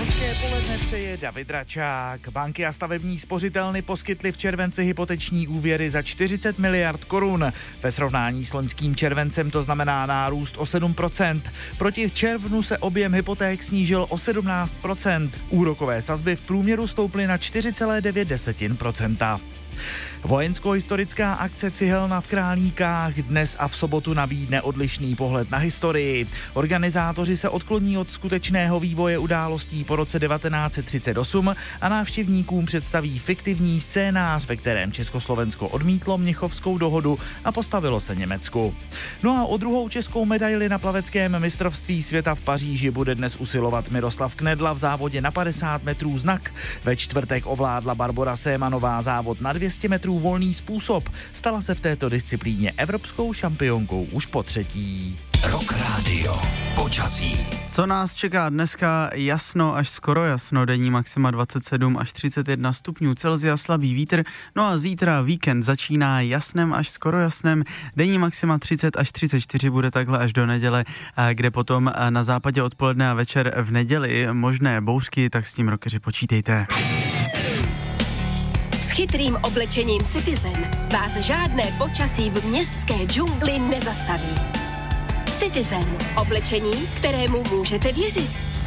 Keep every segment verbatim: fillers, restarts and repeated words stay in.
Hezké poledne přeje David Račák. Banky a stavební spořitelny poskytly v červenci hypoteční úvěry za čtyřicet miliard korun. Ve srovnání s loňským červencem to znamená nárůst o sedm procent. Proti červnu se objem hypoték snížil o sedmnáct procent. Úrokové sazby v průměru stouply na čtyři celá devět procenta. Vojensko-historická akce Cihelna v Králíkách dnes a v sobotu nabídne odlišný pohled na historii. Organizátoři se odkloní od skutečného vývoje událostí po roce devatenáct set třicet osm a návštěvníkům představí fiktivní scénář, ve kterém Československo odmítlo Mnichovskou dohodu a postavilo se Německu. No a o druhou českou medaili na plaveckém mistrovství světa v Paříži bude dnes usilovat Miroslav Knedla v závodě na padesát metrů znak. Ve čtvrtek ovládla Barbora Sémanová závod na dvě stě metrů volný způsob. Stala se v této disciplíně evropskou šampionkou už po třetí. Rock Radio. Počasí. Co nás čeká dneska? Jasno až skoro jasno, denní maxima dvacet sedm až třicet jedna stupňů Celsia, slabý vítr. No a zítra víkend začíná jasnem až skoro jasnem, denní maxima třicet až třicet čtyři, bude takhle až do neděle, kde potom na západě odpoledne a večer v neděli možné bouřky, tak s tím rockeři počítejte. S chytrým oblečením Citizen vás žádné počasí v městské džungli nezastaví. Citizen. Oblečení, kterému můžete věřit.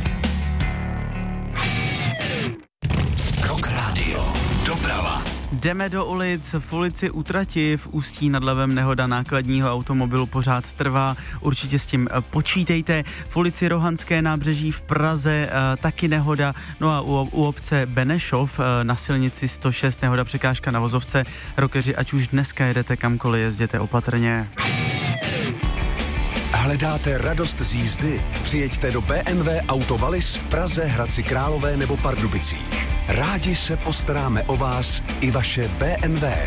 Rock Radio. Doprava. Jdeme do ulic. V ulici u Trati v Ústí nad Labem nehoda nákladního automobilu pořád trvá. Určitě s tím počítejte. V ulici Rohanské nábřeží v Praze taky nehoda. No a u, u obce Benešov na silnici sto šest nehoda, překážka na vozovce. Rockeři, ať už dneska jedete kamkoliv, jezděte opatrně. Hledáte radost z jízdy? Přijeďte do bé em vé Auto Wallis v Praze, Hradci Králové nebo Pardubicích. Rádi se postaráme o vás i vaše bé em vé.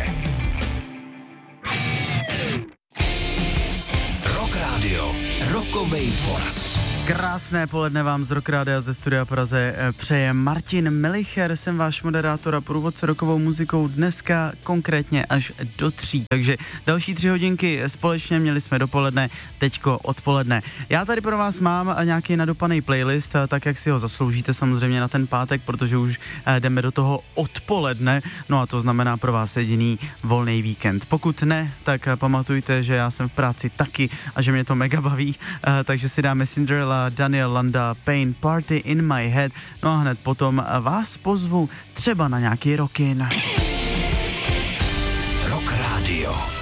Rock Radio. Rockovej Foras. Krásné poledne vám z Rock Rádia ze studia Praze přeje Martin Melicher, jsem váš moderátor a průvodce rockovou muzikou dneska konkrétně až do tří, takže další tři hodinky společně, měli jsme dopoledne, teďko odpoledne. Já tady pro vás mám nějaký nadupaný playlist, tak jak si ho zasloužíte samozřejmě na ten pátek, protože už jdeme do toho odpoledne, no a to znamená pro vás jediný volný víkend. Pokud ne, tak pamatujte, že já jsem v práci taky a že mě to mega baví, takže si dáme Cinderella, Daniel Landa, Pain, Party in my head. No a hned potom vás pozvu třeba na nějaký rockin. Rock Radio.